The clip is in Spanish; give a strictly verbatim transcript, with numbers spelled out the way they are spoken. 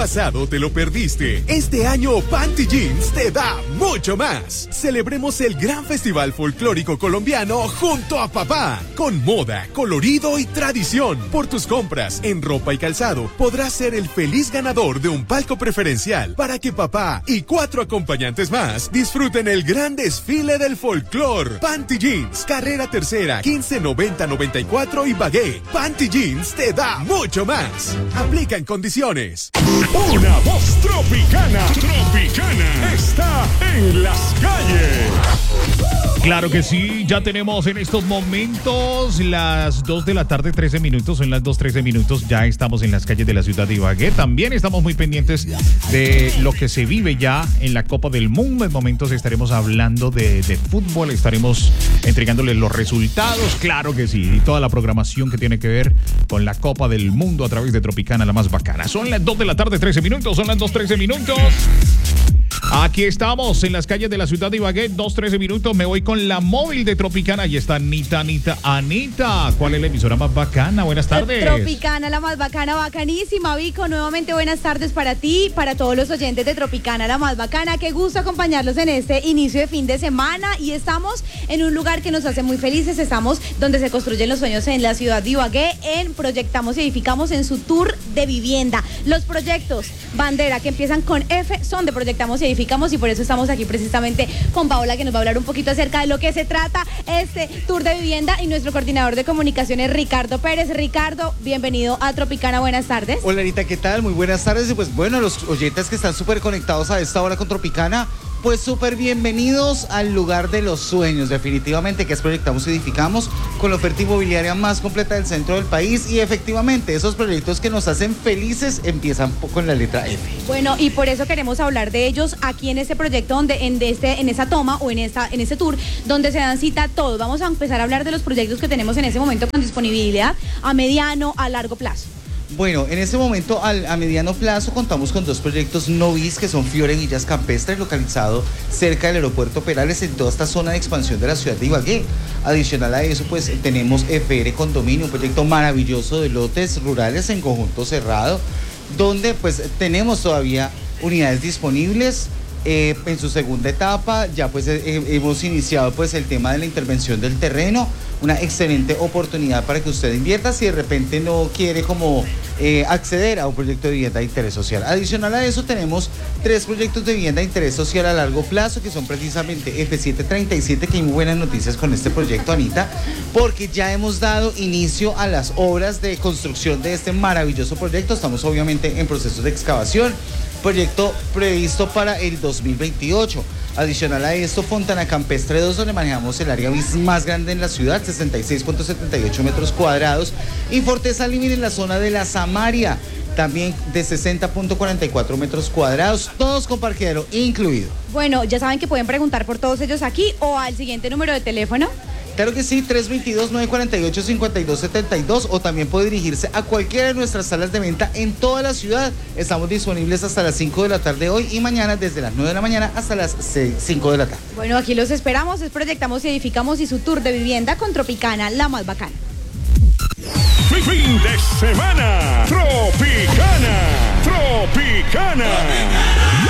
Pasado te lo perdiste. Este año Panty Jeans te da mucho más. Celebremos el gran festival folclórico colombiano junto a papá, con moda, colorido y tradición. Por tus compras en ropa y calzado podrás ser el feliz ganador de un palco preferencial para que papá y cuatro acompañantes más disfruten el gran desfile del folclor. Panty Jeans, carrera tercera, quince noventa noventa y cuatro y Bagué. Panty Jeans te da mucho más. Aplica en condiciones. Una voz tropicana, tropicana, está en las calles. Claro que sí, ya tenemos en estos momentos las dos de la tarde, trece minutos, son las dos trece minutos, ya estamos en las calles de la ciudad de Ibagué. También estamos muy pendientes de lo que se vive ya en la Copa del Mundo. En momentos estaremos hablando de, de fútbol, estaremos entregándoles los resultados, claro que sí, y toda la programación que tiene que ver con la Copa del Mundo a través de Tropicana, la más bacana. Son las dos de la tarde, trece minutos, son las dos trece minutos. Aquí estamos en las calles de la ciudad de Ibagué, dos trece minutos. Me voy con la móvil de Tropicana. Ahí está Anita, Anita, Anita. ¿Cuál es la emisora más bacana? Buenas tardes. Tropicana, la más bacana, bacanísima. Vico, nuevamente buenas tardes para ti, para todos los oyentes de Tropicana, la más bacana. Qué gusto acompañarlos en este inicio de fin de semana. Y estamos en un lugar que nos hace muy felices. Estamos donde se construyen los sueños en la ciudad de Ibagué, en Proyectamos y Edificamos, en su tour de vivienda. Los proyectos bandera que empiezan con F son de Proyectamos y Edificamos. Y por eso estamos aquí precisamente con Paola, que nos va a hablar un poquito acerca de lo que se trata este tour de vivienda, y nuestro coordinador de comunicaciones, Ricardo Pérez. Ricardo, bienvenido a Tropicana, buenas tardes. Hola Anita, ¿qué tal? Muy buenas tardes. Y pues bueno, los oyentes que están súper conectados a esta hora con Tropicana, pues súper bienvenidos al lugar de los sueños, definitivamente, que es Proyectamos y Edificamos, con la oferta inmobiliaria más completa del centro del país. Y efectivamente, esos proyectos que nos hacen felices empiezan con la letra F. Bueno, y por eso queremos hablar de ellos aquí en este proyecto, donde en, de este, en esa toma o en, esta, en este tour, donde se dan cita todos. Vamos a empezar a hablar de los proyectos que tenemos en ese momento con disponibilidad a mediano, a largo plazo. Bueno, en este momento al, a mediano plazo contamos con dos proyectos Novis, que son Fiore Villas Campestres, localizado cerca del aeropuerto Perales, en toda esta zona de expansión de la ciudad de Ibagué. Adicional a eso, pues tenemos F R Condominio, un proyecto maravilloso de lotes rurales en conjunto cerrado, donde pues tenemos todavía unidades disponibles. Eh, en su segunda etapa ya pues eh, hemos iniciado pues el tema de la intervención del terreno, una excelente oportunidad para que usted invierta si de repente no quiere como eh, acceder a un proyecto de vivienda de interés social. Adicional a eso tenemos tres proyectos de vivienda de interés social a largo plazo, que son precisamente F setecientos treinta y siete, que hay muy buenas noticias con este proyecto, Anita, porque ya hemos dado inicio a las obras de construcción de este maravilloso proyecto. Estamos obviamente en procesos de excavación, proyecto previsto para el dos mil veintiocho. Adicional a esto, Fontana Campestre dos, donde manejamos el área más grande en la ciudad, sesenta y seis punto setenta y ocho metros cuadrados, y Forteza Living en la zona de la Samaria, también de sesenta punto cuarenta y cuatro metros cuadrados, todos con parqueadero incluido. Bueno, ya saben que pueden preguntar por todos ellos aquí o al siguiente número de teléfono. Claro que sí, tres dos dos, nueve cuatro ocho, cinco dos siete dos, o también puede dirigirse a cualquiera de nuestras salas de venta en toda la ciudad. Estamos disponibles hasta las cinco de la tarde hoy y mañana desde las nueve de la mañana hasta las cinco de la tarde. Bueno, aquí los esperamos, es Proyectamos y Edificamos y su tour de vivienda con Tropicana, la más bacana. Fin de semana, Tropicana, Tropicana. Tropicana.